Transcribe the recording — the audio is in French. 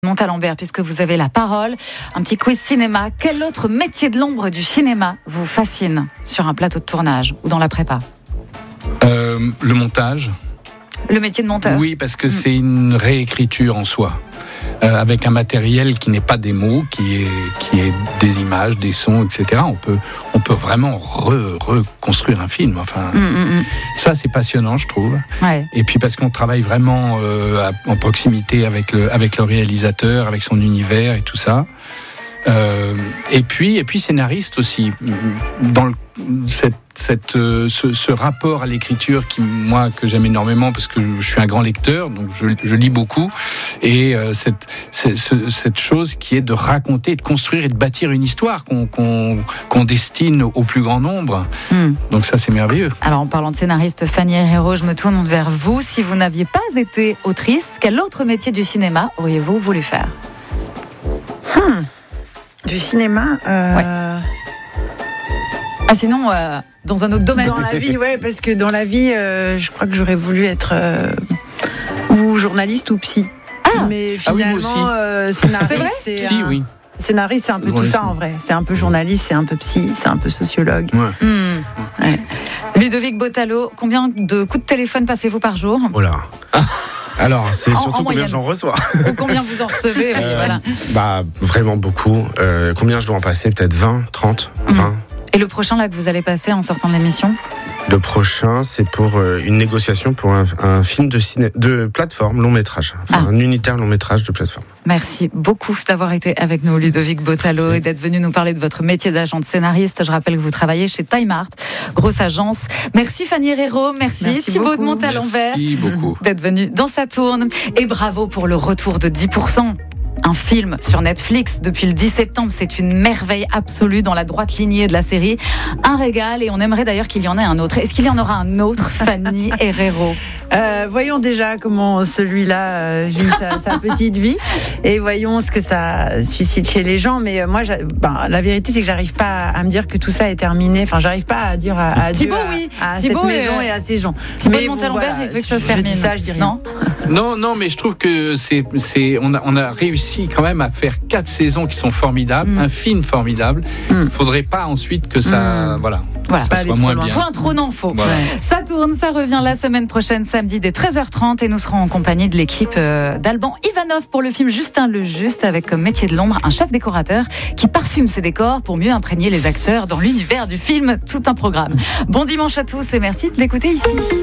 Montalembert, puisque vous avez la parole, un petit quiz cinéma. Quel autre métier de l'ombre du cinéma vous fascine sur un plateau de tournage ou dans la prépa ? Le montage. Le métier de monteur ? Oui, parce que c'est une réécriture en soi, avec un matériel qui n'est pas des mots, qui est des images, des sons, etc. On peut vraiment reconstruire un film. Enfin, ça c'est passionnant, je trouve. Ouais. Et puis parce qu'on travaille vraiment en proximité avec le réalisateur, avec son univers et tout ça. Et puis scénariste aussi, dans ce rapport à l'écriture que j'aime énormément parce que je suis un grand lecteur, donc je lis beaucoup, et cette chose qui est de raconter, de construire et de bâtir une histoire qu'on destine au plus grand nombre. Donc ça c'est merveilleux. Alors en parlant de scénariste, Fanny Herrero, je me tourne vers vous. Si vous n'aviez pas été autrice, quel autre métier du cinéma auriez-vous voulu faire ? Du cinéma Ouais. Ah sinon, dans un autre domaine. Dans la vie, ouais, parce que dans la vie, je crois que j'aurais voulu être ou journaliste ou psy. Ah. Mais finalement, scénariste, c'est vrai ? Psy, oui. Scénariste, c'est un peu tout ça en vrai. C'est un peu journaliste, c'est un peu psy, c'est un peu sociologue. Ouais. Ouais. Ludovic Bottalo, combien de coups de téléphone passez-vous par jour ? Oh là. Alors, c'est surtout combien moyenne. j'en reçois. Ou combien vous en recevez ? Oui, voilà. Vraiment beaucoup. Combien je dois en passer ? Peut-être 20, 30, 20. Et le prochain là que vous allez passer en sortant de l'émission ? Le prochain, c'est pour une négociation pour un film de plateforme, long métrage. Enfin, un unitaire long métrage de plateforme. Merci beaucoup d'avoir été avec nous, Ludovic Bottalo. Merci. Et d'être venu nous parler de votre métier d'agent de scénariste. Je rappelle que vous travaillez chez Time Art, grosse agence. Merci Fanny Herrero, merci Thibaut de Montalembert d'être venu dans Ça tourne. Et bravo pour le retour de 10%. Un film sur Netflix depuis le 10 septembre, c'est une merveille absolue dans la droite lignée de la série. Un régal, et on aimerait d'ailleurs qu'il y en ait un autre. Est-ce qu'il y en aura un autre, Fanny Herrero ? Voyons déjà comment celui-là vit sa petite vie et voyons ce que ça suscite chez les gens. Mais moi, la vérité, c'est que j'arrive pas à me dire que tout ça est terminé. Enfin, j'arrive pas à dire adieu à cette maison et à ces gens. Thibaut de Montalembert, il veut que ça se termine. Je dis ça, je dis rien. Non, mais je trouve que on a réussi quand même à faire 4 saisons qui sont formidables, un film formidable. Il faudrait pas ensuite que ça, ça soit moins bien. Point trop non faux. Voilà. Ça tourne, ça revient la semaine prochaine, samedi dès 13h30, et nous serons en compagnie de l'équipe d'Alban Ivanov pour le film Justin le Juste, avec comme métier de l'ombre un chef décorateur qui parfume ses décors pour mieux imprégner les acteurs dans l'univers du film. Tout un programme. Bon dimanche à tous et merci de l'écouter ici.